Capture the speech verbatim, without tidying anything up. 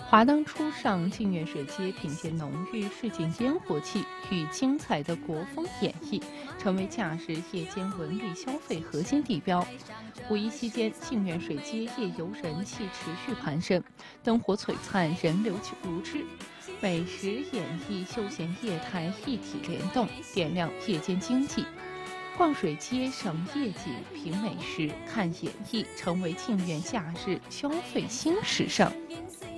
华灯初上，靖远水街凭借浓郁市井烟火气与精彩的国风演绎，成为假日夜间文旅消费核心地标。五一期间，靖远水街夜游人气持续攀升，灯火璀璨，人流如织。美食、演艺、休闲业态一体联动，点亮夜间经济。逛水街、赏夜景、品美食、看演艺，成为靖远假日消费新时尚。